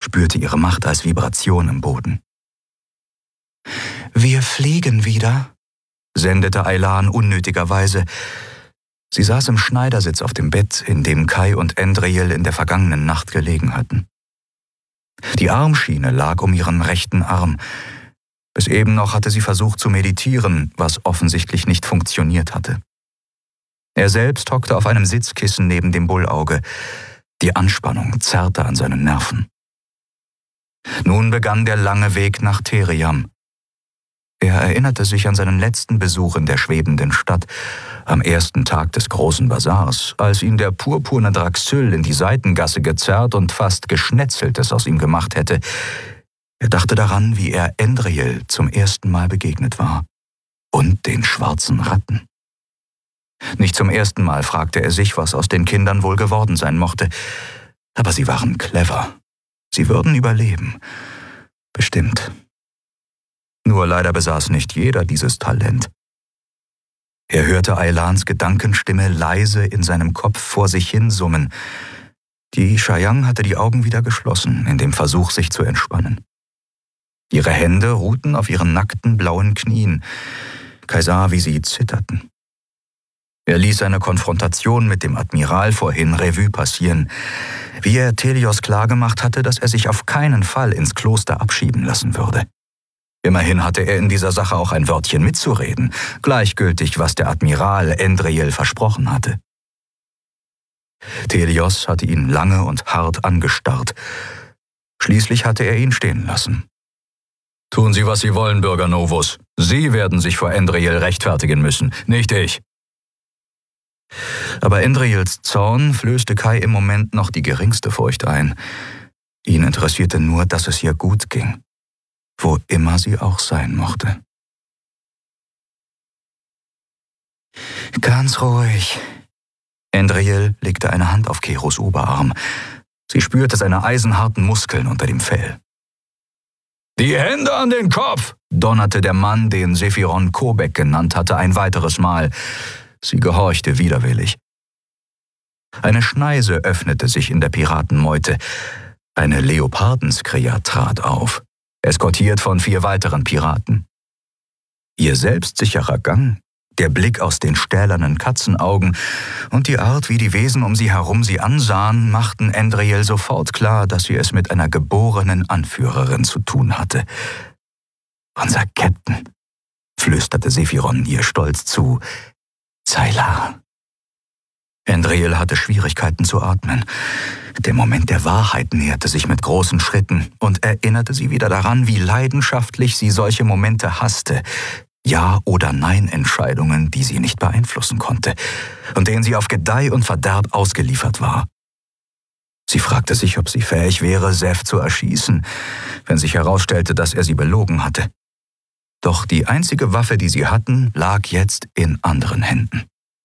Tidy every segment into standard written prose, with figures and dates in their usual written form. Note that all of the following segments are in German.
spürte ihre Macht als Vibration im Boden. »Wir fliegen wieder«, sendete Aylan unnötigerweise. Sie saß im Schneidersitz auf dem Bett, in dem Kai und Endriel in der vergangenen Nacht gelegen hatten. Die Armschiene lag um ihren rechten Arm. Bis eben noch hatte sie versucht zu meditieren, was offensichtlich nicht funktioniert hatte. Er selbst hockte auf einem Sitzkissen neben dem Bullauge. Die Anspannung zerrte an seinen Nerven. Nun begann der lange Weg nach Theriam. Er erinnerte sich an seinen letzten Besuch in der schwebenden Stadt, am ersten Tag des großen Basars, als ihn der purpurne Draxyl in die Seitengasse gezerrt und fast Geschnetzeltes aus ihm gemacht hätte. Er dachte daran, wie er Endriel zum ersten Mal begegnet war. Und den schwarzen Ratten. Nicht zum ersten Mal fragte er sich, was aus den Kindern wohl geworden sein mochte. Aber sie waren clever. Sie würden überleben. Bestimmt. Nur leider besaß nicht jeder dieses Talent. Er hörte Aylans Gedankenstimme leise in seinem Kopf vor sich hin summen. Die Shayang hatte die Augen wieder geschlossen, in dem Versuch, sich zu entspannen. Ihre Hände ruhten auf ihren nackten blauen Knien. Kai sah, wie sie zitterten. Er ließ seine Konfrontation mit dem Admiral vorhin Revue passieren, wie er Telios klargemacht hatte, dass er sich auf keinen Fall ins Kloster abschieben lassen würde. Immerhin hatte er in dieser Sache auch ein Wörtchen mitzureden, gleichgültig, was der Admiral Endriel versprochen hatte. Telios hatte ihn lange und hart angestarrt. Schließlich hatte er ihn stehen lassen. »Tun Sie, was Sie wollen, Bürger Novus. Sie werden sich vor Endriel rechtfertigen müssen, nicht ich.« Aber Endriels Zorn flößte Kai im Moment noch die geringste Furcht ein. Ihn interessierte nur, dass es ihr gut ging. Wo immer sie auch sein mochte. »Ganz ruhig.« Endriel legte eine Hand auf Keros Oberarm. Sie spürte seine eisenharten Muskeln unter dem Fell. »Die Hände an den Kopf«, donnerte der Mann, den Sephiron Kobek genannt hatte, ein weiteres Mal. Sie gehorchte widerwillig. Eine Schneise öffnete sich in der Piratenmeute. Eine Leopardenskria trat auf, eskortiert von 4 weiteren Piraten. Ihr selbstsicherer Gang, der Blick aus den stählernen Katzenaugen und die Art, wie die Wesen um sie herum sie ansahen, machten Endriel sofort klar, dass sie es mit einer geborenen Anführerin zu tun hatte. »Unser Captain«, flüsterte Sephiron ihr stolz zu, »Zaylar.« Endriel hatte Schwierigkeiten zu atmen. Der Moment der Wahrheit näherte sich mit großen Schritten und erinnerte sie wieder daran, wie leidenschaftlich sie solche Momente hasste. Ja- oder Nein-Entscheidungen, die sie nicht beeinflussen konnte und denen sie auf Gedeih und Verderb ausgeliefert war. Sie fragte sich, ob sie fähig wäre, Seth zu erschießen, wenn sich herausstellte, dass er sie belogen hatte. Doch die einzige Waffe, die sie hatten, lag jetzt in anderen Händen.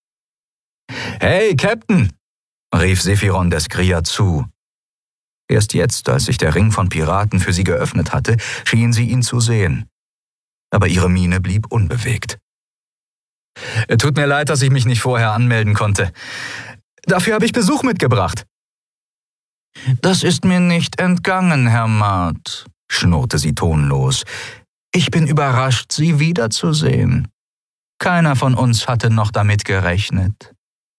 »Hey, Captain«, rief Sephiron der Skria zu. Erst jetzt, als sich der Ring von Piraten für sie geöffnet hatte, schien sie ihn zu sehen. Aber ihre Miene blieb unbewegt. »Tut mir leid, dass ich mich nicht vorher anmelden konnte. Dafür habe ich Besuch mitgebracht.« »Das ist mir nicht entgangen, Herr Mart«, schnurrte sie tonlos. »Ich bin überrascht, Sie wiederzusehen. Keiner von uns hatte noch damit gerechnet.«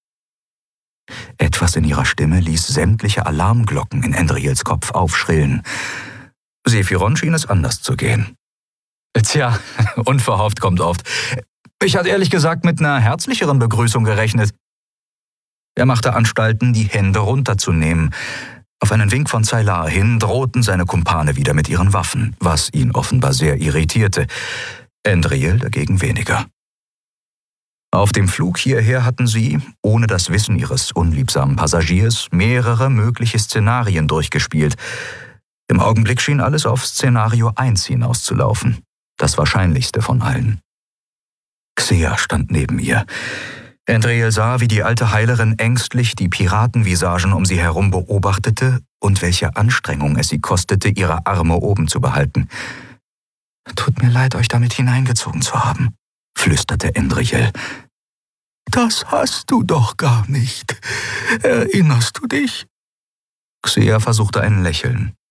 Etwas in ihrer Stimme ließ sämtliche Alarmglocken in Endriels Kopf aufschrillen. Sephiron schien es anders zu gehen. »Tja, unverhofft kommt oft. Ich hatte ehrlich gesagt mit einer herzlicheren Begrüßung gerechnet.« Er machte Anstalten, die Hände runterzunehmen. Auf einen Wink von Zaylar hin drohten seine Kumpane wieder mit ihren Waffen, was ihn offenbar sehr irritierte. Endriel dagegen weniger. Auf dem Flug hierher hatten sie, ohne das Wissen ihres unliebsamen Passagiers, mehrere mögliche Szenarien durchgespielt. Im Augenblick schien alles auf Szenario 1 hinauszulaufen, das wahrscheinlichste von allen. Xea stand neben ihr. Endriel sah, wie die alte Heilerin ängstlich die Piratenvisagen um sie herum beobachtete und welche Anstrengung es sie kostete, ihre Arme oben zu behalten. »Tut mir leid, euch damit hineingezogen zu haben«, flüsterte Endriel. »Das hast du doch gar nicht. Erinnerst du dich?« Xea versuchte ein Lächeln.